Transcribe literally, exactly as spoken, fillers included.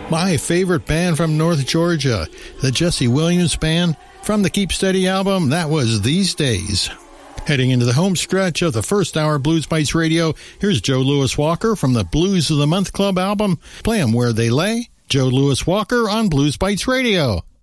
My favorite band from North Georgia, the Jesse Williams Band. From the Keep Steady album, that was These Days. Heading into the home stretch of the first hour Blues Bites Radio, here's Joe Louis Walker from the Blues of the Month Club album, Play 'em Where They Lay. Joe Louis Walker on Blues Bites Radio.